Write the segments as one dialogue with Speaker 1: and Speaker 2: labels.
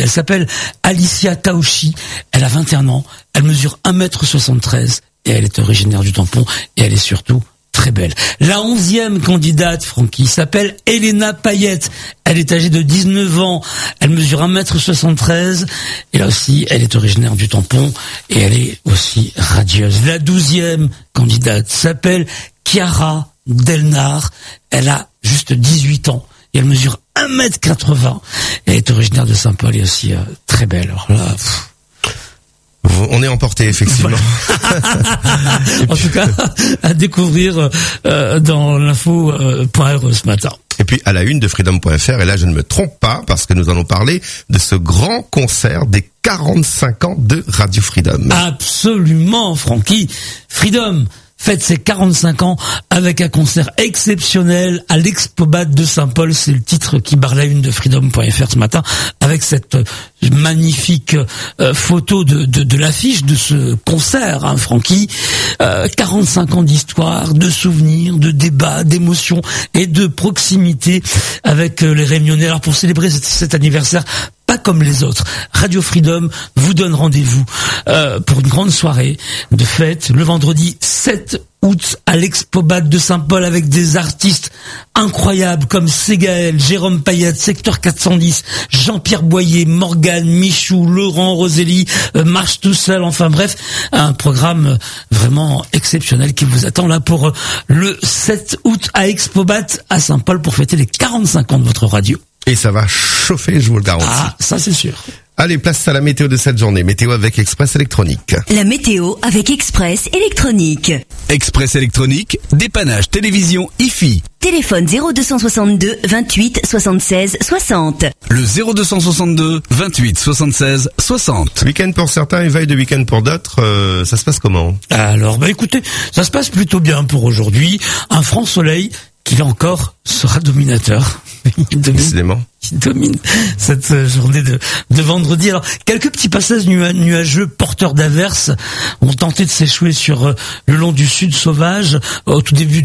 Speaker 1: Elle s'appelle Alicia Taoshi. Elle a 21 ans. Elle mesure 1m73 et elle est originaire du Tampon et elle est surtout très belle. La 11e candidate, Francky, s'appelle Elena Payette. Elle est âgée de 19 ans. Elle mesure 1m73. Et là aussi, elle est originaire du Tampon. Et elle est aussi radieuse. La 12e candidate s'appelle Chiara Delnar. Elle a juste 18 ans. Et elle mesure 1m80. Elle est originaire de Saint-Paul et aussi très belle. Alors là...
Speaker 2: On est emporté, effectivement.
Speaker 1: En tout cas, à découvrir dans l'info.re ce matin.
Speaker 2: Et puis à la une de Freedom.fr, et là je ne me trompe pas, parce que nous allons parler de ce grand concert des 45 ans de Radio Freedom.
Speaker 1: Absolument, Francky. Freedom fête ses 45 ans avec un concert exceptionnel à l'Expobat de Saint-Paul. C'est le titre qui barre la une de Freedom.fr ce matin, avec cette magnifique photo de l'affiche de ce concert, hein, Francky. 45 ans d'histoire, de souvenirs, de débats, d'émotions et de proximité avec les Réunionnais. Alors pour célébrer cet anniversaire, pas comme les autres, Radio Freedom vous donne rendez-vous pour une grande soirée de fête le vendredi 7 août à l'Expobat de Saint-Paul avec des artistes incroyables comme Ségaël, Jérôme Payette, Secteur 410, Jean-Pierre Boyer, Morgane, Michou, Laurent Roselli, Marche tout seul, enfin bref, un programme vraiment exceptionnel qui vous attend là pour le 7 août à Expobat à Saint-Paul pour fêter les 45 ans de votre radio.
Speaker 2: Et ça va chauffer, je vous le garantis.
Speaker 1: Ah, ça c'est sûr.
Speaker 2: Allez, place à la météo de cette journée. Météo avec Express Électronique.
Speaker 3: La météo avec Express Électronique.
Speaker 4: Express Électronique, dépannage télévision IFI.
Speaker 3: Téléphone 0262 28 76 60.
Speaker 4: Le 0262 28 76 60.
Speaker 2: Week-end pour certains et veille de week-end pour d'autres, ça se passe comment?
Speaker 1: Alors, écoutez, ça se passe plutôt bien pour aujourd'hui. Un franc soleil qui là encore sera dominateur.
Speaker 2: Décidément.
Speaker 1: Qui domine cette journée de vendredi. Alors, quelques petits passages nuageux porteurs d'averses ont tenté de s'échouer sur le long du sud sauvage au tout début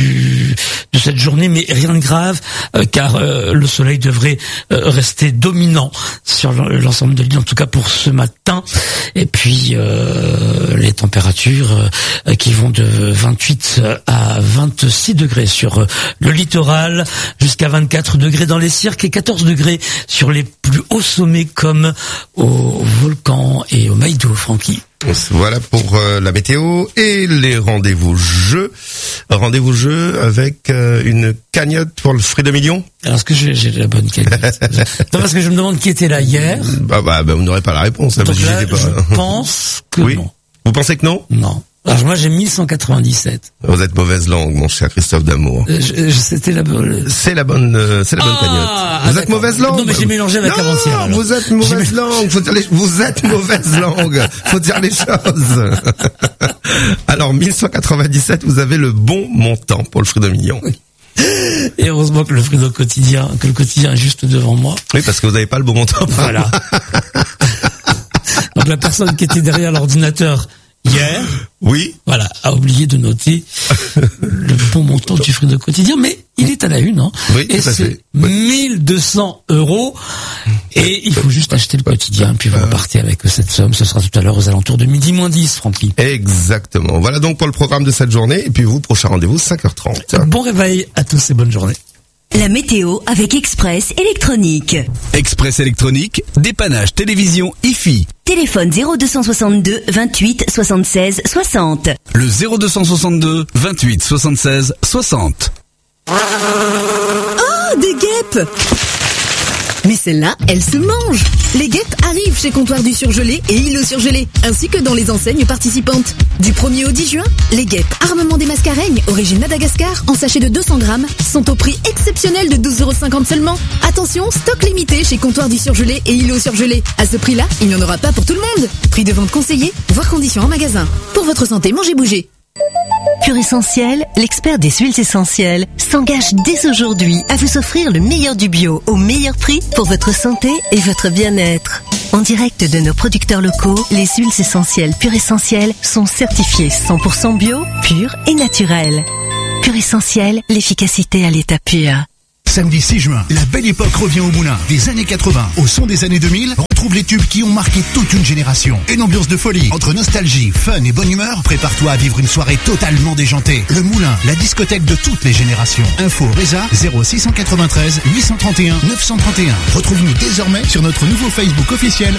Speaker 1: de cette journée, mais rien de grave, car le soleil devrait rester dominant sur l'ensemble de l'île, en tout cas pour ce matin. Et puis, les températures qui vont de 28 à 26 degrés sur le littoral, jusqu'à 24 degrés dans les cirques et 14 degrés sur les plus hauts sommets comme au volcan et au Maïdo, Francky.
Speaker 2: Voilà pour la météo et les rendez-vous jeux. Rendez-vous jeux avec une cagnotte pour le Freedom Million.
Speaker 1: Alors est-ce que j'ai la bonne cagnotte? Non, parce que je me demande qui était là hier.
Speaker 2: Bah vous n'aurez pas la réponse.
Speaker 1: Donc là, je pense que
Speaker 2: oui.
Speaker 1: Non.
Speaker 2: Vous pensez que non?
Speaker 1: Non. Alors moi j'ai 1197.
Speaker 2: Vous êtes mauvaise langue, mon cher Christophe D'Amour.
Speaker 1: C'était la bonne.
Speaker 2: C'est la bonne cagnotte. Vous êtes mauvaise langue.
Speaker 1: Non mais j'ai mélangé avec avant-hier.
Speaker 2: Non, vous êtes mauvaise langue. Vous êtes mauvaise langue. Faut dire les choses. Alors 1197, vous avez le bon montant pour le Freedom Million.
Speaker 1: Et heureusement que le quotidien est juste devant moi.
Speaker 2: Oui, parce que vous n'avez pas le bon montant.
Speaker 1: Voilà. Donc la personne qui était derrière l'ordinateur hier,
Speaker 2: oui,
Speaker 1: voilà, a oublié de noter le bon montant du Freedom quotidien, mais il est à la une, hein.
Speaker 2: Oui,
Speaker 1: et c'est 1200 €, et il faut juste acheter le quotidien, puis vous repartez avec cette somme. Ce sera tout à l'heure aux alentours de 12:10, Francky.
Speaker 2: Exactement. Voilà donc pour le programme de cette journée, et puis vous, prochain rendez-vous, 5h30.
Speaker 1: Bon réveil à tous et bonne journée.
Speaker 3: La météo avec Express Électronique.
Speaker 4: Express Électronique, dépannage télévision IFI.
Speaker 3: Téléphone 0262 28 76 60.
Speaker 4: Le 0262 28 76 60.
Speaker 5: Oh, des guêpes! Mais celle-là, elle se mange. Les guêpes arrivent chez Comptoir du Surgelé et îlots surgelés, ainsi que dans les enseignes participantes. Du 1er au 10 juin, les guêpes Armement des Mascareignes, origine Madagascar, en sachet de 200 grammes, sont au prix exceptionnel de 12,50 € seulement. Attention, stock limité chez Comptoir du Surgelé et îlots surgelés. À ce prix-là, il n'y en aura pas pour tout le monde. Prix de vente conseillé, voire conditions en magasin. Pour votre santé, mangez bougez.
Speaker 6: Pure Essentiel, l'expert des huiles essentielles, s'engage dès aujourd'hui à vous offrir le meilleur du bio au meilleur prix pour votre santé et votre bien-être. En direct de nos producteurs locaux, les huiles essentielles Pure Essentiel sont certifiées 100% bio, pures et naturelles. Pure Essentiel, l'efficacité à l'état pur.
Speaker 7: Samedi 6 juin, la belle époque revient au Moulin. Des années 80 au son des années 2000. retrouve les tubes qui ont marqué toute une génération. Une ambiance de folie, entre nostalgie, fun et bonne humeur. Prépare-toi à vivre une soirée totalement déjantée. Le Moulin, la discothèque de toutes les générations. Info Reza 0693 831 931. Retrouve-nous désormais sur notre nouveau Facebook officiel